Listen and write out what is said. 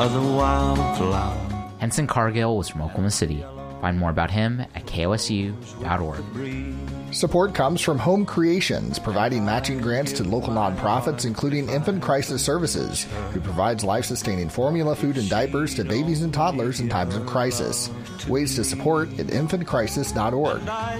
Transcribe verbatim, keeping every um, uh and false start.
of the wildflower. Henson Cargill was from Oklahoma City. Find more about him at K O S U dot org. Support comes from Home Creations, providing matching grants to local nonprofits, including Infant Crisis Services, who provides life-sustaining formula, food, and diapers to babies and toddlers in times of crisis. Ways to support at infant crisis dot org.